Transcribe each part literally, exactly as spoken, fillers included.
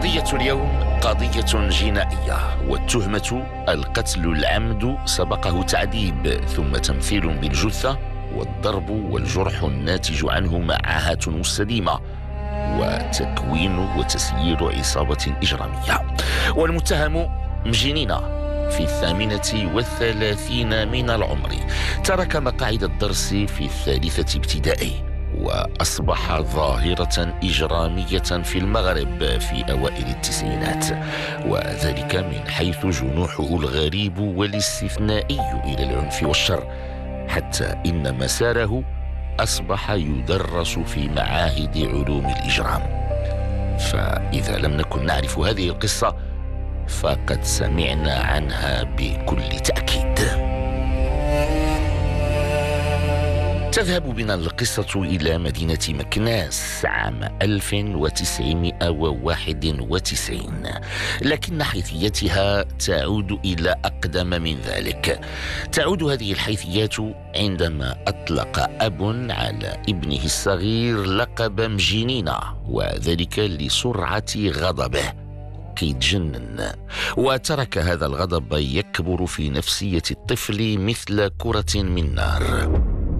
قضية اليوم قضية جنائية، والتهمة القتل العمد سبقه تعذيب ثم تمثيل بالجثة والضرب والجرح الناتج عنه مع عاهات مستديمة وتكوين وتسيير عصابة إجرامية. والمتهم مجنينة في الثامنة والثلاثين من العمر، ترك مقاعد الدرس في الثالثة ابتدائي وأصبح ظاهرة إجرامية في المغرب في أوائل التسعينات، وذلك من حيث جنوحه الغريب والاستثنائي إلى العنف والشر، حتى إن مساره أصبح يدرس في معاهد علوم الإجرام. فإذا لم نكن نعرف هذه القصة فقد سمعنا عنها بكل تأكيد. تذهب بنا القصة إلى مدينة مكناس عام ألف وتسعمائة وواحد وتسعين، لكن حيثيتها تعود إلى أقدم من ذلك. تعود هذه الحيثيات عندما أطلق أب على ابنه الصغير لقب مجنينة، وذلك لسرعة غضبه كيتجنن، وترك هذا الغضب يكبر في نفسية الطفل مثل كرة من نار.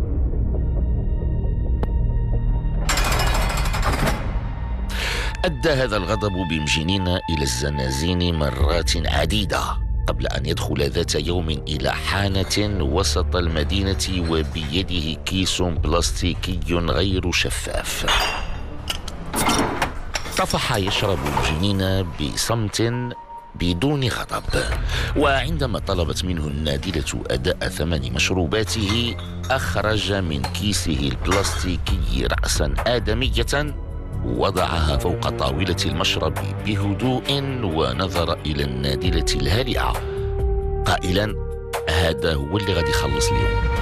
أدى هذا الغضب بمجنينة إلى الزنازين مرات عديدة قبل أن يدخل ذات يوم إلى حانة وسط المدينة وبيده كيس بلاستيكي غير شفاف. طفح يشرب مجنينة بصمت بدون غضب، وعندما طلبت منه النادلة أداء ثمن مشروباته أخرج من كيسه البلاستيكي رأسا آدمية وضعها فوق طاولة المشرب بهدوء ونظر إلى النادلة الهادئة قائلا: هذا هو اللي غادي يخلص اليوم.